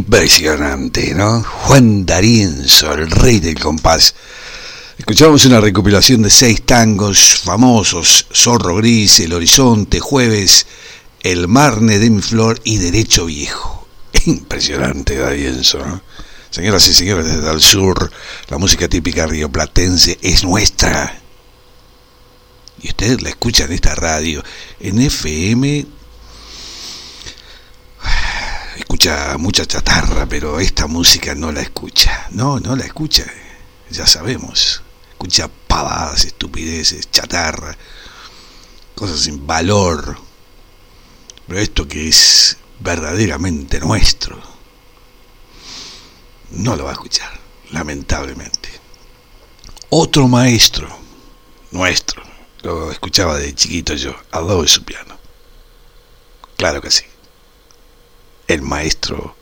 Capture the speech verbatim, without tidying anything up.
Impresionante, ¿no? Juan D'Arienzo, el rey del compás. Escuchamos una recopilación de seis tangos famosos: Zorro Gris, El Horizonte, Jueves, El Marne de mi Flor y Derecho Viejo. Impresionante, D'Arienzo, ¿no? Señoras y señores, desde el sur, la música típica rioplatense es nuestra. Y ustedes la escuchan en esta radio, en F M. Escucha mucha chatarra, pero esta música no la escucha. No, no la escucha. Ya sabemos. Escucha pavadas, estupideces, chatarra, cosas sin valor. Pero esto que es verdaderamente nuestro, no lo va a escuchar, lamentablemente. Otro maestro nuestro, lo escuchaba de chiquito yo, al lado de su piano. Claro que sí. El maestro